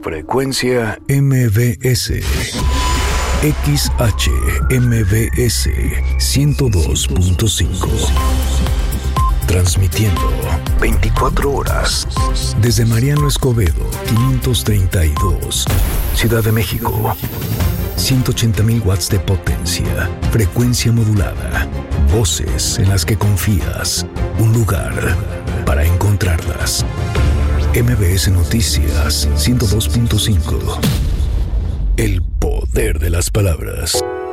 Frecuencia MBS. XHMBS 102.5. Transmitiendo 24 horas desde Mariano Escobedo 532, Ciudad de México. 180,000 watts de potencia. Frecuencia modulada. Voces en las que confías. Un lugar para encontrarlas. MBS Noticias 102.5. El poder de las palabras.